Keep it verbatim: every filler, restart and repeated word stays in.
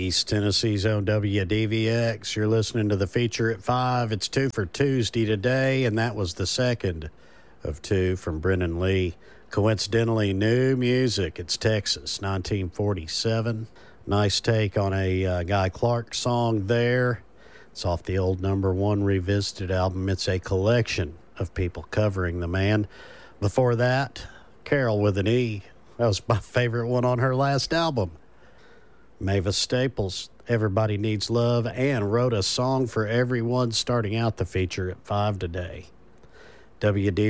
East Tennessee's own W D V X. You're listening to the feature at five. It's two for Tuesday today, and that was the second of two from Brennan Lee. Coincidentally, new music. It's Texas, nineteen forty-seven. Nice take on a uh, Guy Clark song there. It's off the old number one revisited album. It's a collection of people covering the man. Before that, Carol with an E. That was my favorite one on her last album. Mavis Staples, Everybody Needs Love, and wrote a song for everyone starting out the feature at five today. W D